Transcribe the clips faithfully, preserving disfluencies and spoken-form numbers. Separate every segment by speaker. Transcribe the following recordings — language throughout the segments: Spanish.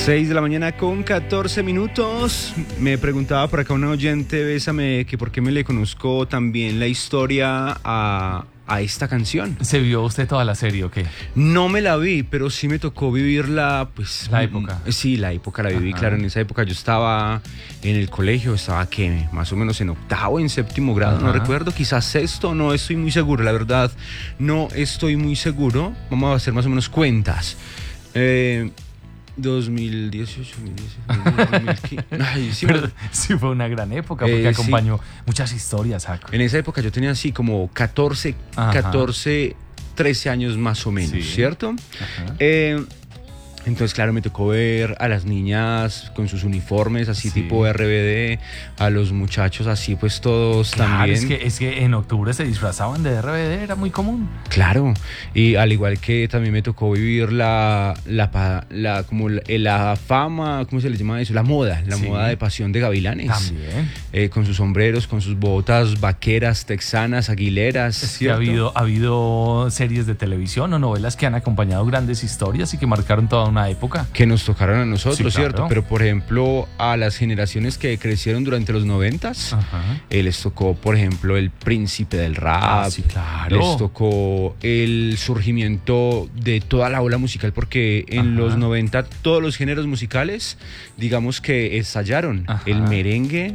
Speaker 1: seis de la mañana con catorce minutos. Me preguntaba por acá una oyente, Bésame, que por qué me le conozco también la historia a, a esta canción.
Speaker 2: ¿Se vio usted toda la serie o qué?
Speaker 1: No me la vi, pero sí me tocó vivirla, pues...
Speaker 2: La época.
Speaker 1: Sí, la época la viví, Ajá. Claro. En esa época yo estaba en el colegio, estaba, ¿qué? Más o menos en octavo, en séptimo grado, Ajá. No recuerdo, quizás sexto, no estoy muy seguro, la verdad, no estoy muy seguro. Vamos a hacer más o menos cuentas. Eh... dos mil dieciocho, dos mil quince. Ay, sí,
Speaker 2: pero sí fue una gran época porque eh, acompañó sí. muchas historias, Jaco.
Speaker 1: En esa época yo tenía así como catorce, catorce, trece años más o menos, sí. ¿Cierto? Eh, entonces, claro, me tocó ver a las niñas con sus uniformes así sí. tipo R B D, a los muchachos así pues todos
Speaker 2: claro,
Speaker 1: también.
Speaker 2: Es que, es que en octubre se disfrazaban de R B D, era muy común.
Speaker 1: Claro, y al igual que también me tocó vivir la, la, la, como la, la fama, ¿cómo se le llama eso? La moda, la sí. moda de Pasión de Gavilanes.
Speaker 2: También.
Speaker 1: Eh, con sus sombreros, con sus botas vaqueras, texanas, aguileras.
Speaker 2: Es que ha habido, ha habido series de televisión o novelas que han acompañado grandes historias y que marcaron toda una época.
Speaker 1: Que nos tocaron a nosotros, sí, ¿cierto?
Speaker 2: Claro.
Speaker 1: Pero, por ejemplo, a las generaciones que crecieron durante los noventas, eh, les tocó, por ejemplo, el príncipe del rap.
Speaker 2: Ah, sí, claro.
Speaker 1: Les tocó el surgimiento de toda la ola musical, porque en Ajá. los noventa todos los géneros musicales, digamos que estallaron. Ajá. El merengue,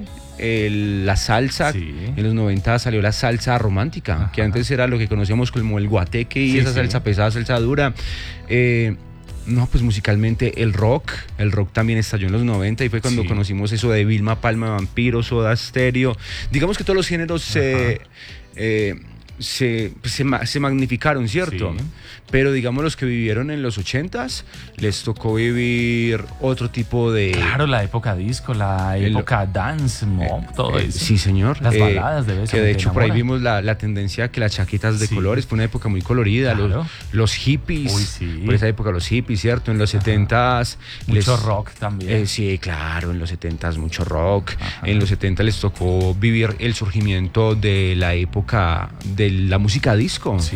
Speaker 1: El, la salsa, sí. En los noventa salió la salsa romántica, Ajá. que antes era lo que conocíamos como el guateque y sí, esa sí. salsa pesada, salsa dura. Eh, no, pues musicalmente el rock, el rock también estalló en los noventa y fue cuando sí. conocimos eso de Vilma Palma, Vampiro, Soda Stereo. Digamos que todos los géneros se... Eh, Se, se, se magnificaron, ¿cierto? Sí. Pero digamos los que vivieron en los ochentas les tocó vivir otro tipo de...
Speaker 2: Claro, la época disco, la época el, dance, mob, eh, todo
Speaker 1: eh,
Speaker 2: eso.
Speaker 1: Sí, señor.
Speaker 2: Las baladas de beso.
Speaker 1: Que de hecho por ahí vimos la, la tendencia que las chaquetas de sí. colores, fue una época muy colorida, claro. los, los hippies,
Speaker 2: Uy, sí.
Speaker 1: por esa época los hippies, ¿cierto? En los setentas...
Speaker 2: Mucho les, rock también.
Speaker 1: Eh, sí, claro, en los setentas mucho rock. Ajá. En los setenta les tocó vivir el surgimiento de la época de la música disco.
Speaker 2: Sí.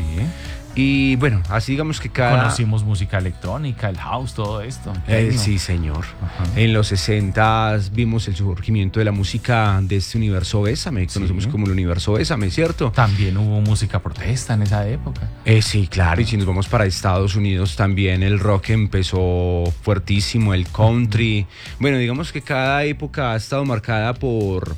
Speaker 1: Y bueno, así digamos que cada...
Speaker 2: Conocimos música electrónica, el house, todo esto.
Speaker 1: Eh, sí, señor. Ajá. En los sesentas vimos el surgimiento de la música de este universo Bésame, que sí. conocemos como el universo Bésame, ¿cierto?
Speaker 2: También hubo música protesta en esa época.
Speaker 1: Eh, sí, claro. Y si nos vamos para Estados Unidos, también el rock empezó fuertísimo, el country. Uh-huh. Bueno, digamos que cada época ha estado marcada por...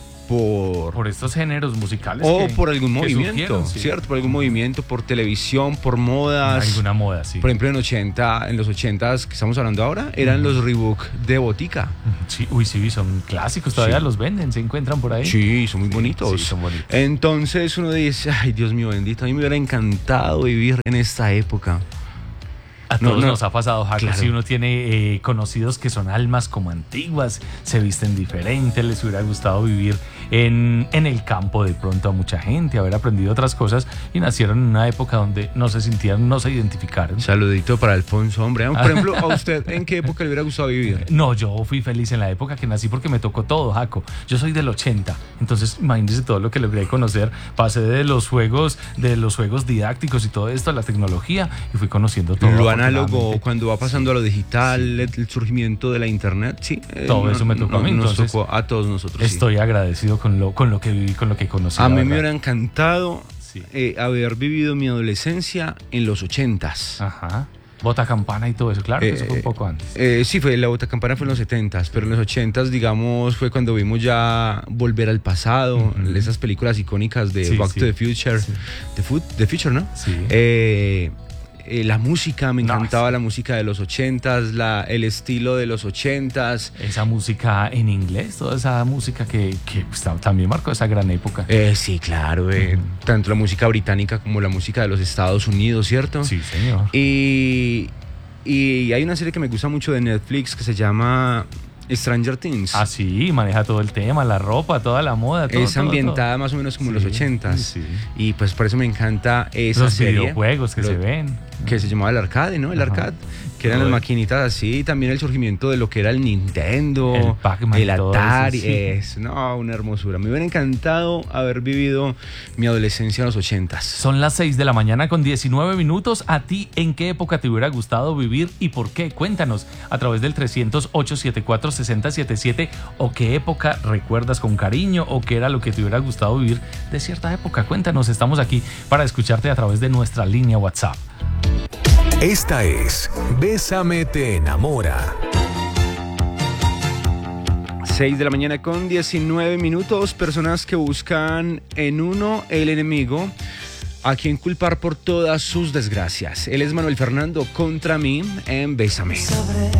Speaker 1: Por,
Speaker 2: por estos géneros musicales
Speaker 1: o
Speaker 2: que,
Speaker 1: por algún
Speaker 2: que
Speaker 1: movimiento,
Speaker 2: sí.
Speaker 1: ¿cierto? Por algún movimiento, por televisión, por modas.
Speaker 2: Alguna moda, sí.
Speaker 1: Por ejemplo, en ochenta, en los ochentas que estamos hablando ahora, eran uh-huh. los Reebok de Botica.
Speaker 2: Sí, uy, sí, son clásicos, todavía sí. los venden, se encuentran por ahí.
Speaker 1: Sí, son muy
Speaker 2: sí,
Speaker 1: bonitos.
Speaker 2: Sí, son bonitos.
Speaker 1: Entonces uno dice, ay, Dios mío bendito, a mí me hubiera encantado vivir en esta época.
Speaker 2: A todos
Speaker 1: no, no.
Speaker 2: nos ha pasado, Jaco,
Speaker 1: claro.
Speaker 2: Si uno tiene eh, conocidos que son almas como antiguas, se visten diferente, les hubiera gustado vivir en, en el campo de pronto a mucha gente, haber aprendido otras cosas y nacieron en una época donde no se sintieron, no se identificaron.
Speaker 1: Saludito para Alfonso, hombre. Por ejemplo, ¿a usted en qué época le hubiera gustado vivir?
Speaker 2: No, yo fui feliz en la época que nací porque me tocó todo, Jaco. Yo soy del ochenta, entonces imagínese todo lo que logré conocer. Pasé de los juegos, de los juegos didácticos y todo esto a la tecnología y fui conociendo todo.
Speaker 1: Lo análogo, cuando va pasando sí. a lo digital, sí. el surgimiento de la internet, sí.
Speaker 2: Todo
Speaker 1: eh,
Speaker 2: eso me tocó
Speaker 1: no,
Speaker 2: a mí,
Speaker 1: nos
Speaker 2: entonces
Speaker 1: tocó a todos nosotros.
Speaker 2: Estoy
Speaker 1: sí.
Speaker 2: agradecido con lo, con lo que viví, con lo que conocí.
Speaker 1: A mí
Speaker 2: verdad.
Speaker 1: me hubiera encantado
Speaker 2: sí.
Speaker 1: eh, haber vivido mi adolescencia en los ochentas.
Speaker 2: Ajá. Bota Campana y todo eso, claro que eh, eso fue un poco antes.
Speaker 1: Eh, sí, fue, la Bota Campana fue en los setentas, pero en los ochentas, digamos, fue cuando vimos ya Volver al Pasado, uh-huh. esas películas icónicas de sí, Back sí. to the Future, sí. the, food, the Future, ¿no?
Speaker 2: Sí.
Speaker 1: Eh, eh, la música, me encantaba
Speaker 2: no, sí.
Speaker 1: la música de los ochentas, la, el estilo de los ochentas.
Speaker 2: Esa música en inglés, toda esa música que, que pues, también marcó esa gran época.
Speaker 1: Eh, sí, claro, eh, uh-huh. tanto la música británica como la música de los Estados Unidos, ¿cierto?
Speaker 2: Sí, señor.
Speaker 1: Y, y hay una serie que me gusta mucho de Netflix que se llama Stranger Things.
Speaker 2: Ah, sí, maneja todo el tema, la ropa, toda la moda, todo,
Speaker 1: es ambientada
Speaker 2: todo, todo.
Speaker 1: más o menos como
Speaker 2: sí,
Speaker 1: los ochentas.
Speaker 2: Sí.
Speaker 1: Y pues por eso me encanta esa
Speaker 2: los
Speaker 1: serie.
Speaker 2: Los videojuegos que
Speaker 1: los,
Speaker 2: se ven.
Speaker 1: Que se llamaba el arcade, ¿no? El
Speaker 2: Ajá.
Speaker 1: arcade. Que eran las maquinitas así, también el surgimiento de lo que era el Nintendo,
Speaker 2: el Pac-Man,
Speaker 1: el Atari,
Speaker 2: eso, sí.
Speaker 1: es, no, una hermosura. Me hubiera encantado haber vivido mi adolescencia en los ochentas.
Speaker 2: Son las seis de la mañana con diecinueve minutos. ¿A ti en qué época te hubiera gustado vivir y por qué? Cuéntanos a través del trescientos, ochocientos setenta y cuatro, sesenta setenta y siete, o qué época recuerdas con cariño o qué era lo que te hubiera gustado vivir de cierta época. Cuéntanos, estamos aquí para escucharte a través de nuestra línea WhatsApp.
Speaker 3: Esta es Bésame te enamora.
Speaker 1: seis de la mañana con diecinueve minutos. Personas que buscan en uno el enemigo a quien culpar por todas sus desgracias. Él es Manuel Fernando contra mí en Bésame.